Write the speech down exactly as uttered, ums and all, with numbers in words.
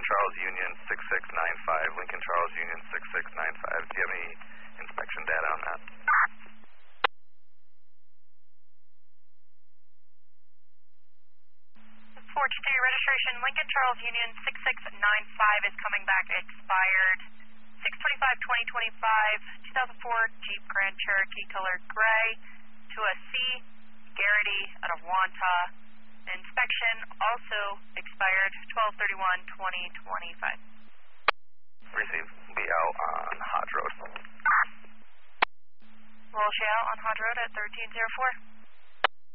Charles Union six six nine five, Lincoln Charles Union six six nine five. Do you have any inspection data on that? four two three registration, Lincoln Charles Union six six nine five is coming back expired. six twenty-five twenty twenty-five, two thousand four Jeep Grand Cherokee color gray to a C, Garrity out of Wanta. Inspection also expired twelve thirty-one twenty twenty-five. Receive. Be out on Hodge Road. Roll you out on Hodge Road at thirteen oh four.